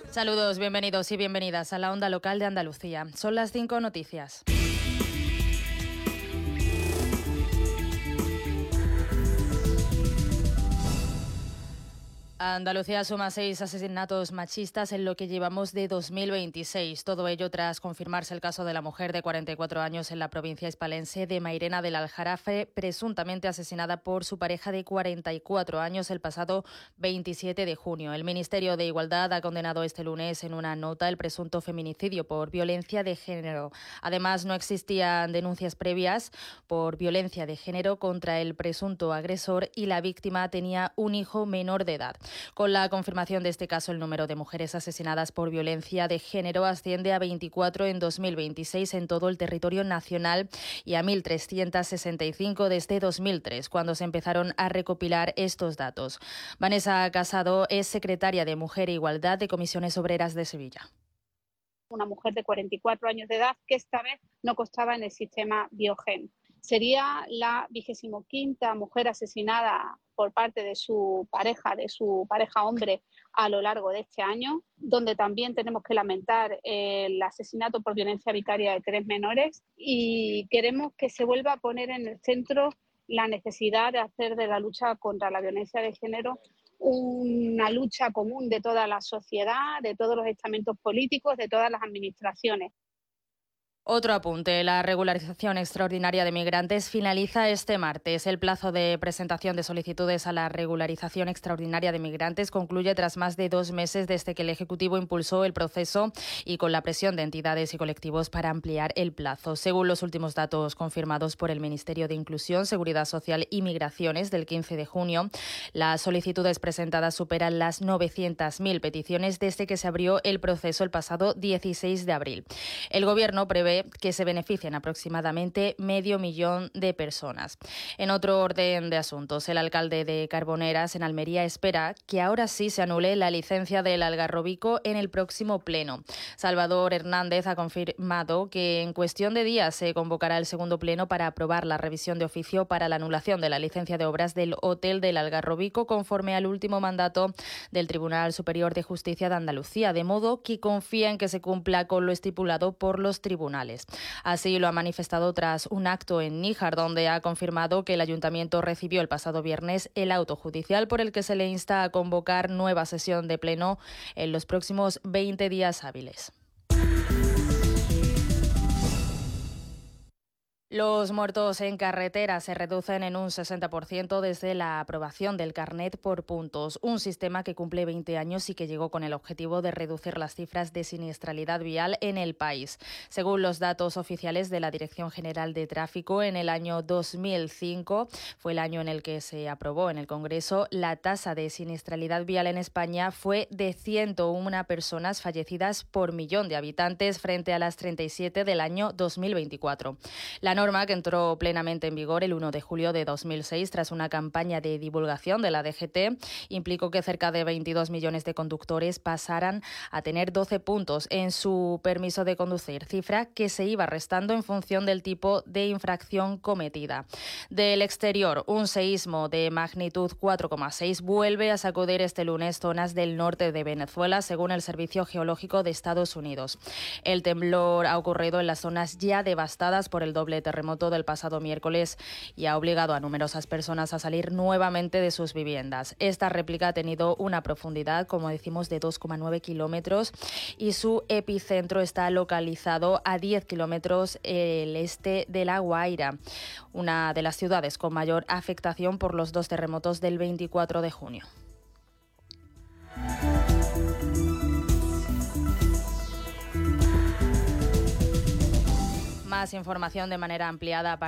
Saludos, bienvenidos y bienvenidas a la Onda Local de Andalucía. Son las 5 noticias. Andalucía suma 6 asesinatos machistas en lo que llevamos de 2026. Todo ello tras confirmarse el caso de la mujer de 44 años en la provincia hispalense de Mairena del Aljarafe, presuntamente asesinada por su pareja de 44 años el pasado 27 de junio. El Ministerio de Igualdad ha condenado este lunes en una nota el presunto feminicidio por violencia de género. Además, no existían denuncias previas por violencia de género contra el presunto agresor y la víctima tenía un hijo menor de edad. Con la confirmación de este caso, el número de mujeres asesinadas por violencia de género asciende a 24 en 2026 en todo el territorio nacional y a 1.365 desde 2003, cuando se empezaron a recopilar estos datos. Vanessa Casado es secretaria de Mujer e Igualdad de Comisiones Obreras de Sevilla. Una mujer de 44 años de edad que esta vez no constaba en el sistema Biogen. Sería la 25ª mujer asesinada por parte de su pareja hombre a lo largo de este año, donde también tenemos que lamentar el asesinato por violencia vicaria de 3 menores, y queremos que se vuelva a poner en el centro la necesidad de hacer de la lucha contra la violencia de género una lucha común de toda la sociedad, de todos los estamentos políticos, de todas las administraciones. Otro apunte, la regularización extraordinaria de migrantes finaliza este martes. El plazo de presentación de solicitudes a la regularización extraordinaria de migrantes concluye tras más de 2 meses desde que el Ejecutivo impulsó el proceso y con la presión de entidades y colectivos para ampliar el plazo. Según los últimos datos confirmados por el Ministerio de Inclusión, Seguridad Social y Migraciones del 15 de junio, las solicitudes presentadas superan las 900.000 peticiones desde que se abrió el proceso el pasado 16 de abril. El Gobierno prevé que se beneficien aproximadamente 500.000 de personas. En otro orden de asuntos, el alcalde de Carboneras, en Almería, espera que ahora sí se anule la licencia del Algarrobico en el próximo pleno. Salvador Hernández ha confirmado que en cuestión de días se convocará el segundo pleno para aprobar la revisión de oficio para la anulación de la licencia de obras del Hotel del Algarrobico conforme al último mandato del Tribunal Superior de Justicia de Andalucía, de modo que confía en que se cumpla con lo estipulado por los tribunales. Así lo ha manifestado tras un acto en Níjar, donde ha confirmado que el Ayuntamiento recibió el pasado viernes el auto judicial por el que se le insta a convocar nueva sesión de pleno en los próximos 20 días hábiles. Los muertos en carretera se reducen en un 60% desde la aprobación del carnet por puntos, un sistema que cumple 20 años y que llegó con el objetivo de reducir las cifras de siniestralidad vial en el país. Según los datos oficiales de la Dirección General de Tráfico, en el año 2005 fue el año en el que se aprobó en el Congreso, la tasa de siniestralidad vial en España fue de 101 personas fallecidas por millón de habitantes frente a las 37 del año 2024. La norma, que entró plenamente en vigor el 1 de julio de 2006 tras una campaña de divulgación de la DGT, implicó que cerca de 22 millones de conductores pasaran a tener 12 puntos en su permiso de conducir, cifra que se iba restando en función del tipo de infracción cometida. Del exterior, un seísmo de magnitud 4,6 vuelve a sacudir este lunes zonas del norte de Venezuela, según el Servicio Geológico de Estados Unidos. El temblor ha ocurrido en las zonas ya devastadas por el doble terremoto del pasado miércoles y ha obligado a numerosas personas a salir nuevamente de sus viviendas. Esta réplica ha tenido una profundidad, como decimos, de 2,9 kilómetros y su epicentro está localizado a 10 kilómetros al este de La Guaira, una de las ciudades con mayor afectación por los 2 terremotos del 24 de junio. Más información de manera ampliada